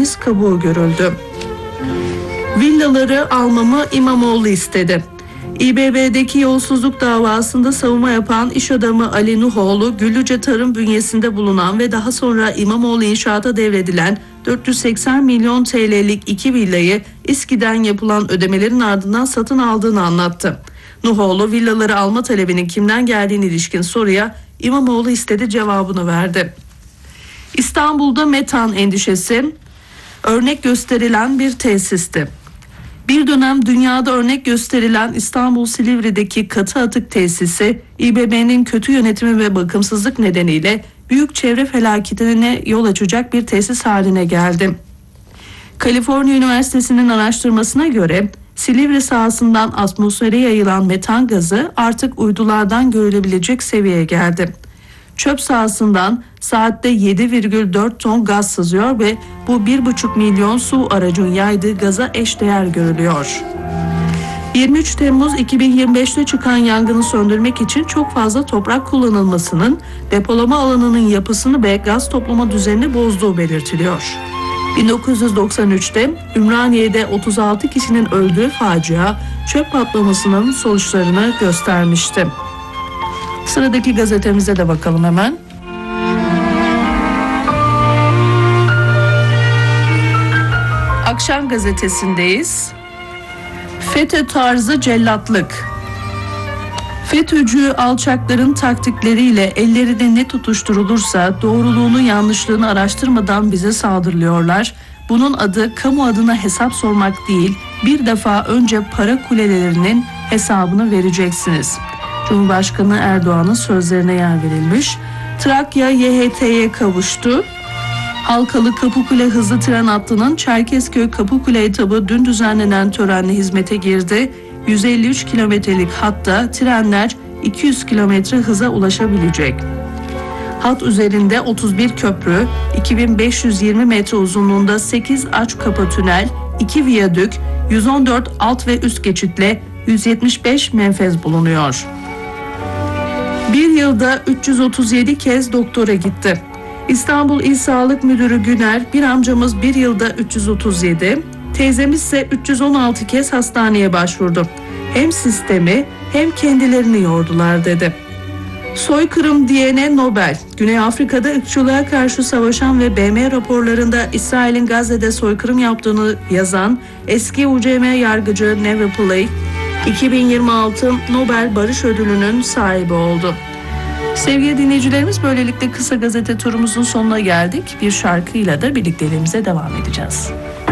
deniz kabuğu görüldü. Villaları almamı İmamoğlu istedi. İBB'deki yolsuzluk davasında savunma yapan iş adamı Ali Nuhoğlu, Güllüce Tarım bünyesinde bulunan ve daha sonra İmamoğlu İnşaat'a devredilen 480 milyon TL'lik 2 villayı İSKİ'den yapılan ödemelerin ardından satın aldığını anlattı. Nuhoğlu, villaları alma talebinin kimden geldiğine ilişkin soruya İmamoğlu istedi cevabını verdi. İstanbul'da metan endişesi örnek gösterilen bir tesisti. Bir dönem dünyada örnek gösterilen İstanbul Silivri'deki katı atık tesisi, İBB'nin kötü yönetimi ve bakımsızlık nedeniyle büyük çevre felaketine yol açacak bir tesis haline geldi. Kaliforniya Üniversitesi'nin araştırmasına göre Silivri sahasından atmosfere yayılan metan gazı artık uydulardan görülebilecek seviyeye geldi. Çöp sahasından saatte 7,4 ton gaz sızıyor ve bu 1,5 milyon su aracın yaydığı gaza eşdeğer görülüyor. 23 Temmuz 2025'te çıkan yangını söndürmek için çok fazla toprak kullanılmasının depolama alanının yapısını ve gaz toplama düzenini bozduğu belirtiliyor. 1993'te Ümraniye'de 36 kişinin öldüğü facia çöp patlamasının sonuçlarını göstermişti. Sıradaki gazetemize de bakalım hemen. Akşam gazetesindeyiz. FETÖ tarzı cellatlık. FETÖ'cü alçakların taktikleriyle ellerine ne tutuşturulursa doğruluğunu yanlışlığını araştırmadan bize saldırılıyorlar. Bunun adı kamu adına hesap sormak değil, bir defa önce para kulelerinin hesabını vereceksiniz. Cumhurbaşkanı Erdoğan'ın sözlerine yer verilmiş. Trakya YHT'ye kavuştu. Halkalı Kapıkule hızlı tren hattının Çerkezköy Kapıkule etabı dün düzenlenen törenle hizmete girdi. 153 kilometrelik hatta trenler 200 kilometre hıza ulaşabilecek. Hat üzerinde 31 köprü, 2520 metre uzunluğunda 8 aç kapa tünel, 2 viyadük, 114 alt ve üst geçitle 175 menfez bulunuyor. Bir yılda 337 kez doktora gitti. İstanbul İl Sağlık Müdürü Güner, bir amcamız bir yılda 337, teyzemiz ise 316 kez hastaneye başvurdu. Hem sistemi hem kendilerini yordular dedi. Soykırım diyene Nobel. Güney Afrika'da ırkçılığa karşı savaşan ve BM raporlarında İsrail'in Gazze'de soykırım yaptığını yazan eski UCM yargıcı Never Pillay, 2026 Nobel Barış Ödülü'nün sahibi oldu. Sevgili dinleyicilerimiz, böylelikle kısa gazete turumuzun sonuna geldik. Bir şarkıyla da birlikteliğimize devam edeceğiz.